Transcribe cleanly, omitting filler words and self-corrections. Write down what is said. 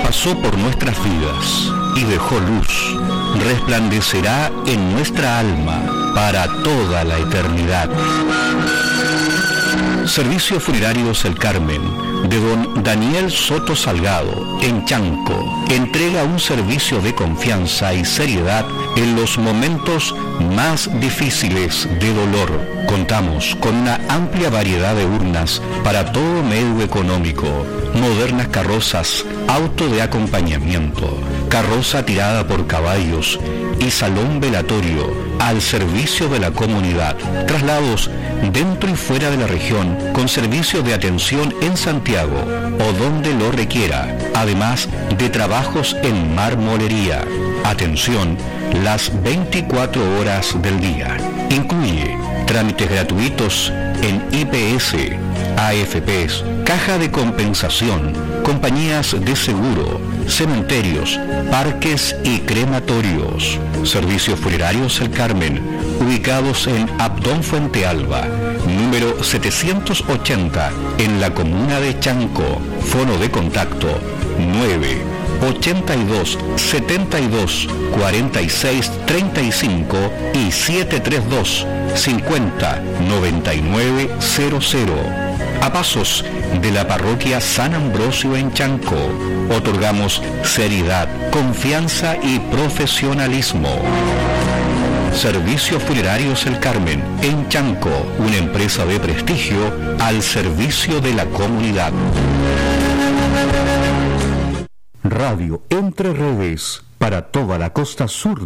pasó por nuestras vidas y dejó luz, resplandecerá en nuestra alma para toda la eternidad. Servicios Funerarios El Carmen, de don Daniel Soto Salgado, en Chanco, entrega un servicio de confianza y seriedad en los momentos más difíciles de dolor. Contamos con una amplia variedad de urnas para todo medio económico, modernas carrozas, auto de acompañamiento, carroza tirada por caballos y salón velatorio al servicio de la comunidad. Traslados dentro y fuera de la región con servicio de atención en Santiago o donde lo requiera, además de trabajos en marmolería. Atención las 24 horas del día. Incluye trámites gratuitos en IPS, AFPs, caja de compensación, compañías de seguro, cementerios, parques y crematorios. Servicios Funerarios El Carmen, ubicados en Abdón Fuente Alba, número 780, en la comuna de Chanco. Fono de contacto 982 72 46 35 y 732 50 99 00. A pasos de la parroquia San Ambrosio en Chanco, otorgamos seriedad, confianza y profesionalismo. Servicios Funerarios El Carmen, en Chanco, una empresa de prestigio al servicio de la comunidad. Radio Entre Redes, para toda la costa sur